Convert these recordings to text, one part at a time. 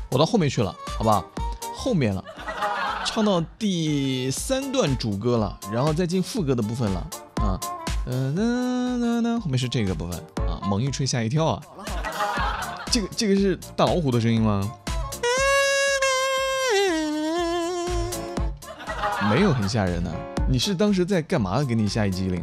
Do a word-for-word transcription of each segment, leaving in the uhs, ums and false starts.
我到后面去了，好不好？后面了，唱到第三段主歌了，然后再进副歌的部分了啊，嗯嗯嗯嗯，后面是这个部分啊，猛一吹吓一跳啊，这个这个是大老虎的声音吗？没有很吓人呢、啊，你是当时在干嘛？给你吓一激灵。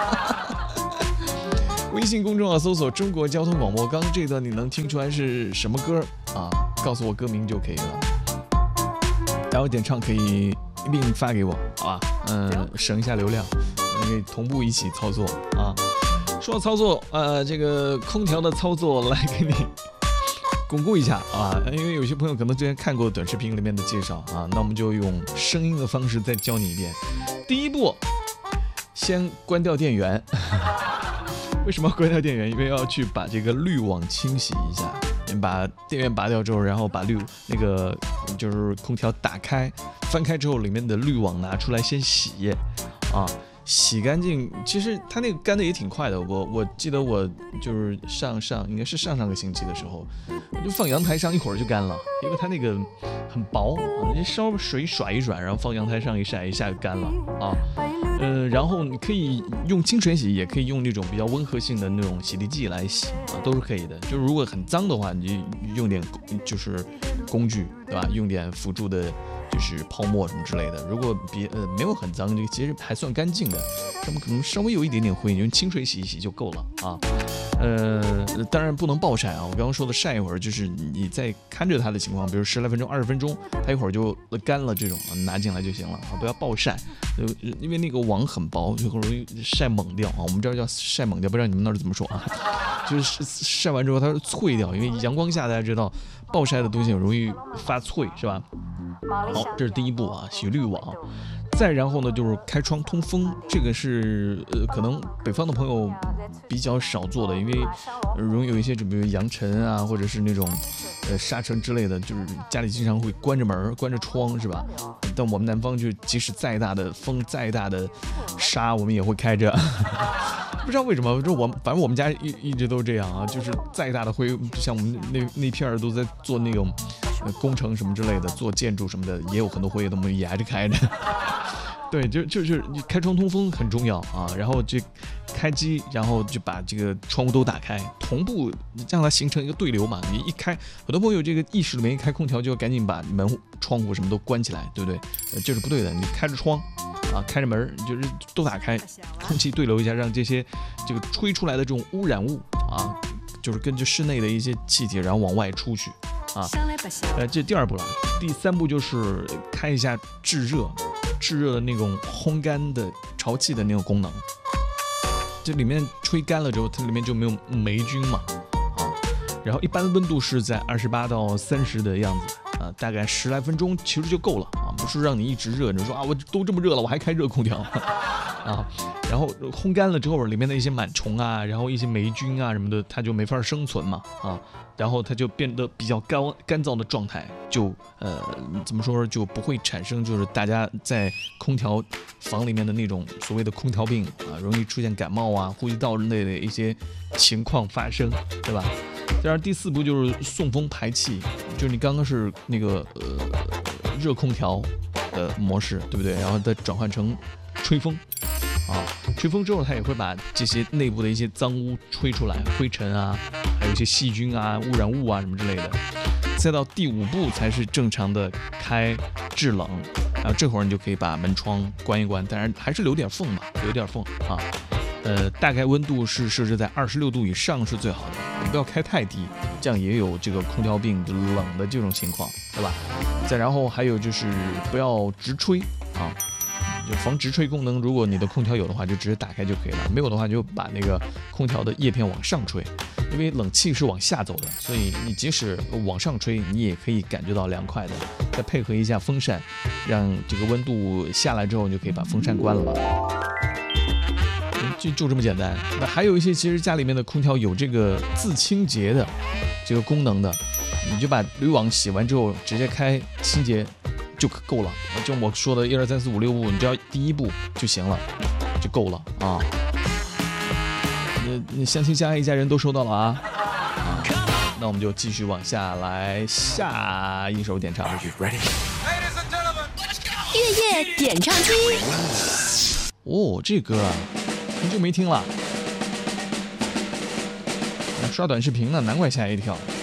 微信公众号搜索中国交通广播，刚刚这段你能听出来是什么歌啊？告诉我歌名就可以了。待会点唱可以一并发给我，好吧？嗯，省一下流量，可以同步一起操作啊。说到操作，呃，这个空调的操作来给你巩固一下啊，因为有些朋友可能之前看过短视频里面的介绍啊，那我们就用声音的方式再教你一遍。第一步，先关掉电源。为什么要关掉电源？因为要去把这个滤网清洗一下。你把电源拔掉之后，然后把滤那个就是空调打开，翻开之后里面的滤网拿出来先洗啊，洗干净。其实它那个干的也挺快的。我我记得我就是上上应该是上上个星期的时候，我就放阳台上一会儿就干了，因为它那个很薄啊，你烧水甩一甩，然后放阳台上一晒一下就干了啊。呃，然后你可以用清水洗，也可以用那种比较温和性的那种洗涤剂来洗啊，都是可以的。就是如果很脏的话，你就用点就是工具，对吧？用点辅助的，就是泡沫什么之类的。如果别呃没有很脏，就其实还算干净的，那么可能稍微有一点点灰，你用清水洗一洗就够了啊。呃，当然不能暴晒啊。我刚刚说的晒一会儿，就是你在看着它的情况，比如十来分钟、二十分钟，它一会儿就干了，这种拿进来就行了啊，不要暴晒。呃，因为那个网很薄，就很容易晒猛掉啊。我们这儿叫晒猛掉，不知道你们那儿怎么说啊？就是晒完之后它是脆掉，因为阳光下大家知道暴晒的东西很容易发脆，是吧？好，这是第一步啊，洗滤网。再然后呢，就是开窗通风，这个是呃可能北方的朋友比较少做的，因为容易有一些，就比如扬尘啊，或者是那种呃沙尘之类的，就是家里经常会关着门、关着窗，是吧？但我们南方就即使再大的风、再大的沙，我们也会开着。不知道为什么，就我反正我们家一一直都这样啊，就是再大的灰，像我们那那片儿都在做那种呃工程什么之类的，做建筑什么的，也有很多灰，我们也还是开着。对，就就是你开窗通风很重要啊，然后就开机，然后就把这个窗户都打开，同步让它形成一个对流嘛。你一开，很多朋友这个意识里面一开空调就要赶紧把门、窗户什么都关起来，对不对？呃，这是不对的。你开着窗啊，开着门，就是都打开，空气对流一下，让这些这个吹出来的这种污染物啊，就是跟着室内的一些气体，然后往外出去啊。呃，这第二步了。第三步就是开一下制热。制热的那种烘干的潮气的那种功能，这里面吹干了之后，它里面就没有霉菌嘛，啊，然后一般的温度是在二十八到三十的样子，啊，大概十来分钟其实就够了啊，不是让你一直热，你说啊我都这么热了，我还开热空调啊，然后烘干了之后，里面的一些螨虫啊，然后一些霉菌啊什么的，它就没法生存嘛，啊。然后它就变得比较干干燥的状态，就呃怎么说就不会产生就是大家在空调房里面的那种所谓的空调病啊，容易出现感冒啊、呼吸道类的一些情况发生，对吧？当然第四步就是送风排气，就是你刚刚是那个呃热空调的模式，对不对？然后再转换成吹风。啊，吹风之后，它也会把这些内部的一些脏污吹出来，灰尘啊，还有一些细菌啊、污染物啊什么之类的。再到第五步才是正常的开制冷，然后这会儿你就可以把门窗关一关，当然还是留点缝嘛，留点缝啊。呃，大概温度是设置在二十六度以上是最好的，不要开太低，这样也有这个空调病冷的这种情况，对吧？再然后还有就是不要直吹啊。就防直吹功能，如果你的空调有的话，就直接打开就可以了；没有的话，就把那个空调的叶片往上吹，因为冷气是往下走的，所以你即使往上吹，你也可以感觉到凉快的。再配合一下风扇，让这个温度下来之后，你就可以把风扇关了吧。就就这么简单。那还有一些其实家里面的空调有这个自清洁的这个功能的，你就把滤网洗完之后直接开清洁。就够了，就我说的一二三四五六步，你只要第一步就行了，就够了啊！你你相亲相爱一家人都收到了啊！啊， 那我们就继续往下来，下一首点唱歌曲 ，Ready？ 月夜点唱机。 哦，这歌啊，很久没听了。刷短视频呢，难怪吓一跳。